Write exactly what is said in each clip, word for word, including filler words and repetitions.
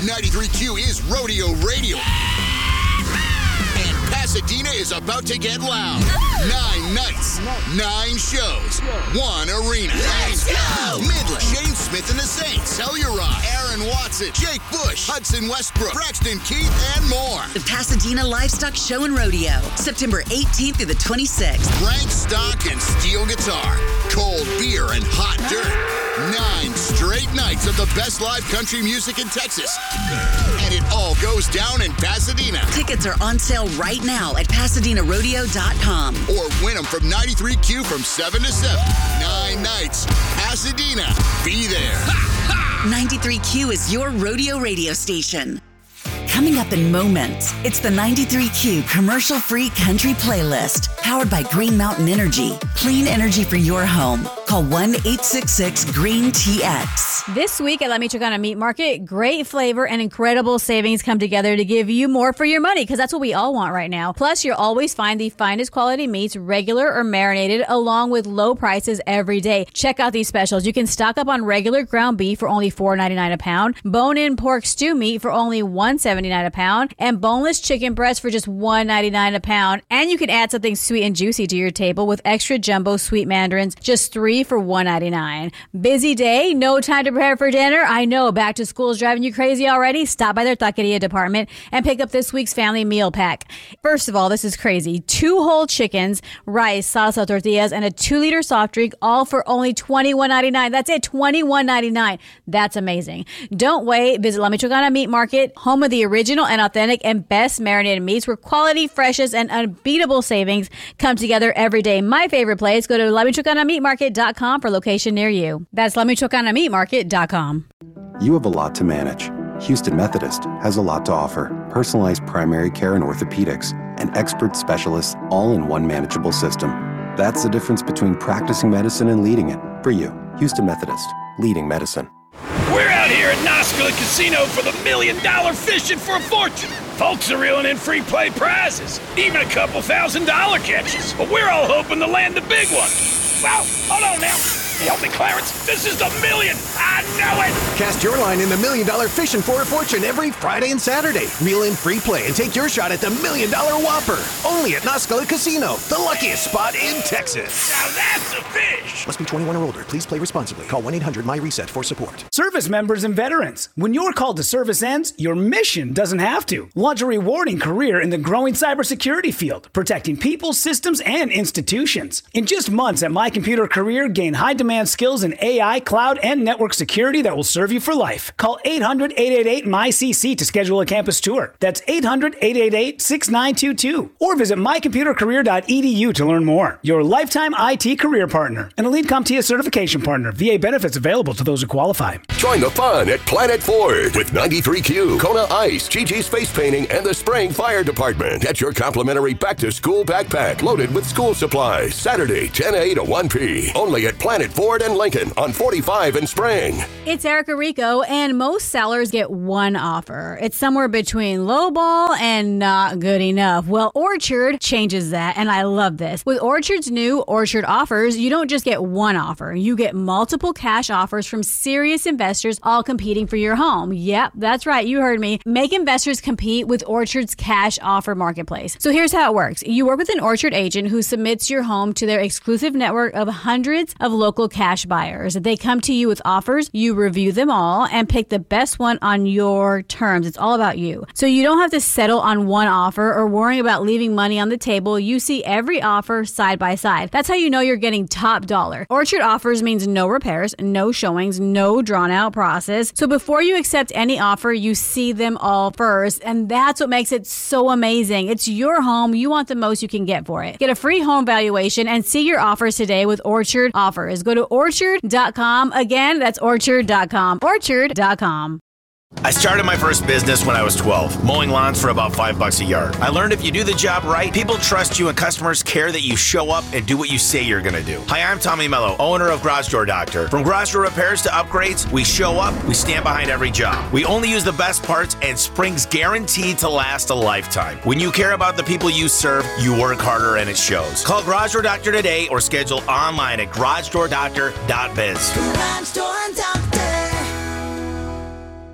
ninety-three Q is Rodeo Radio. And Pasadena is about to get loud. Nine nights, nine shows, one arena. Let's go! Midland, Shane Smith and the Saints, Telluride, Aaron Watson, Jake Bush, Hudson Westbrook, Braxton Keith, and more. The Pasadena Livestock Show and Rodeo, September eighteenth through the twenty-sixth. Rank stock and steel guitar, cold beer and hot dirt. Nine straight nights of the best live country music in Texas. And it all goes down in Pasadena. Tickets are on sale right now at Pasadena Rodeo dot com. Or win them from ninety-three Q from seven to seven. Nine nights. Pasadena. Be there. ninety-three Q is your rodeo radio station. Coming up in moments, it's the ninety-three Q commercial-free country playlist, powered by Green Mountain Energy. Clean energy for your home. Call one eight six six green T X. This week at La Michoacana Meat Market, great flavor and incredible savings come together to give you more for your money, because that's what we all want right now. Plus, you'll always find the finest quality meats, regular or marinated, along with low prices every day. Check out these specials. You can stock up on regular ground beef for only four ninety-nine a pound, bone-in pork stew meat for only one seventy-nine a pound, and boneless chicken breast for just one ninety-nine a pound. And you can add something sweet and juicy to your table with extra jumbo sweet mandarins, just three for one ninety-nine. Busy day? No time to prepare for dinner? I know, back to school is driving you crazy already? Stop by their taqueria department and pick up this week's family meal pack. First of all, this is crazy. Two whole chickens, rice, salsa, tortillas, and a two-liter soft drink, all for only twenty-one ninety-nine. That's it, twenty-one ninety-nine. That's amazing. Don't wait. Visit La Michoacana Meat Market, home of the original and authentic and best marinated meats, where quality, freshness, and unbeatable savings come together every day. My favorite place, go to La Michoacana Meat Market dot com for location near you. That's La Michoacana Meat Market dot com. You have a lot to manage. Houston Methodist has a lot to offer. Personalized primary care and orthopedics, and expert specialists all in one manageable system. That's the difference between practicing medicine and leading it. For you, Houston Methodist, leading medicine. We're out here at Noscala Casino for the million dollar fishing for a fortune. Folks are reeling in free play prizes, even a couple thousand dollar catches. But we're all hoping to land the big one. Wow, hold on now. Help me, Clarence. This is the million. I know it. Cast your line in the Million Dollar Fishing for a Fortune every Friday and Saturday. Reel in free play and take your shot at the Million Dollar Whopper. Only at Noscala Casino, the luckiest spot in Texas. Now that's a fish. Must be twenty-one or older. Please play responsibly. Call one eight hundred my reset for support. Service members and veterans. When your call to service ends, your mission doesn't have to. Launch a rewarding career in the growing cybersecurity field, protecting people, systems, and institutions. In just months at My Computer Career, gain high demand skills in A I, cloud, and network security that will serve you for life. Call eight hundred eight eight eight M Y C C to schedule a campus tour. That's eight hundred eight eight eight six nine two two. Or visit my computer career dot e d u to learn more. Your lifetime I T career partner. An Elite CompTIA certification partner. V A benefits available to those who qualify. Join the fun at Planet Ford with ninety-three Q, Kona Ice, Gigi's Face Painting, and the Spraying Fire Department. Get your complimentary back-to-school backpack loaded with school supplies. Saturday, ten a to one p. Only at Planet Ford and Lincoln on forty-five and Spring. It's Erica Rico, and most sellers get one offer. It's somewhere between lowball and not good enough. Well, Orchard changes that, and I love this. With Orchard's new Orchard offers, you don't just get one offer. You get multiple cash offers from serious investors, all competing for your home. Yep, that's right. You heard me. Make investors compete with Orchard's cash offer marketplace. So here's how it works. You work with an Orchard agent who submits your home to their exclusive network of hundreds of local cash buyers. They come to you with offers, you review them all, and pick the best one on your terms. It's all about you. So you don't have to settle on one offer or worrying about leaving money on the table. You see every offer side by side. That's how you know you're getting top dollar. Orchard offers means no repairs, no showings, no drawn out process. So before you accept any offer, you see them all first, and that's what makes it so amazing. It's your home. You want the most you can get for it. Get a free home valuation and see your offers today with Orchard Offers. Go to orchard dot com. Again, that's orchard dot com. orchard dot com. I started my first business when I was twelve, mowing lawns for about five bucks a yard. I learned if you do the job right, people trust you and customers care that you show up and do what you say you're going to do. Hi, I'm Tommy Mello, owner of Garage Door Doctor. From garage door repairs to upgrades, we show up, we stand behind every job. We only use the best parts, and spring's guaranteed to last a lifetime. When you care about the people you serve, you work harder and it shows. Call Garage Door Doctor today or schedule online at garage door doctor dot biz. Garage Door Doctor.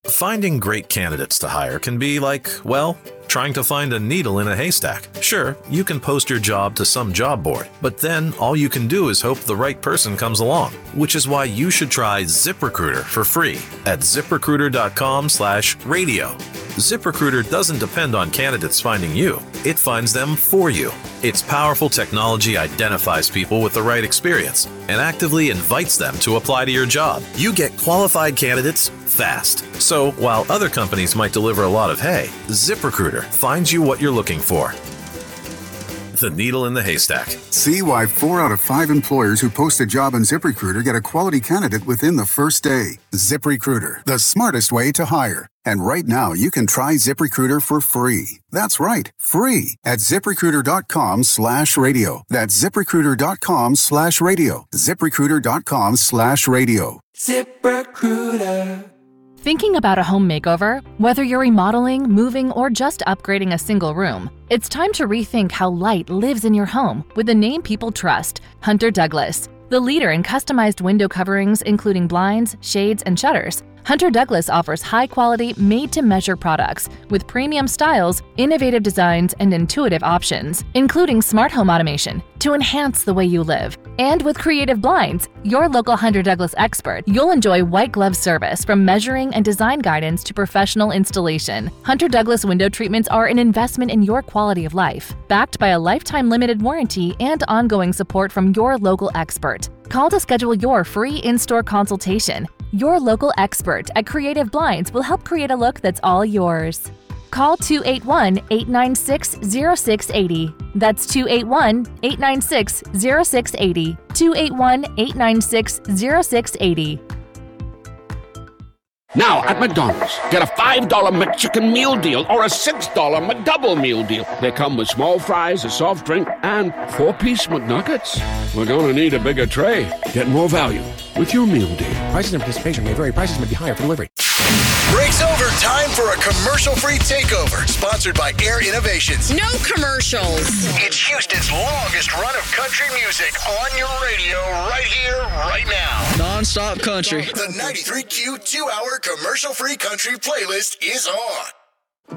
Finding great candidates to hire can be like, well, trying to find a needle in a haystack. Sure, you can post your job to some job board, but then all you can do is hope the right person comes along, which is why you should try ZipRecruiter for free at ZipRecruiter.com slash radio. ZipRecruiter doesn't depend on candidates finding you. It finds them for you. Its powerful technology identifies people with the right experience and actively invites them to apply to your job. You get qualified candidates fast. So while other companies might deliver a lot of hay, ZipRecruiter finds you what you're looking for. The needle in the haystack. See why four out of five employers who post a job on ZipRecruiter get a quality candidate within the first day. ZipRecruiter, the smartest way to hire. And right now, you can try ZipRecruiter for free. That's right, free at ZipRecruiter.com slash radio. That's ZipRecruiter.com slash radio. ZipRecruiter.com slash radio. ZipRecruiter. Thinking about a home makeover? Whether you're remodeling, moving, or just upgrading a single room, it's time to rethink how light lives in your home with the name people trust, Hunter Douglas. The leader in customized window coverings, including blinds, shades, and shutters, Hunter Douglas offers high-quality, made-to-measure products with premium styles, innovative designs, and intuitive options, including smart home automation to enhance the way you live. And with Creative Blinds, your local Hunter Douglas expert, you'll enjoy white glove service from measuring and design guidance to professional installation. Hunter Douglas window treatments are an investment in your quality of life, backed by a lifetime limited warranty and ongoing support from your local expert. Call to schedule your free in-store consultation. Your local expert at Creative Blinds will help create a look that's all yours. Call two eight one, eight nine six, zero six eight zero. That's two eight one, eight nine six, zero six eight zero. two eight one, eight nine six, zero six eight zero. Now at McDonald's, get a five dollar McChicken meal deal or a six dollar McDouble meal deal. They come with small fries, a soft drink, and four-piece McNuggets. We're gonna need a bigger tray. Get more value with your meal deal. Prices and participation may vary. Prices may be higher for delivery. Break's over. Time for a commercial-free takeover. Sponsored by Air Innovations. No commercials. It's Houston's longest run of country music on your radio right here, right now. Non-stop country. The ninety-three Q two-hour commercial-free country playlist is on.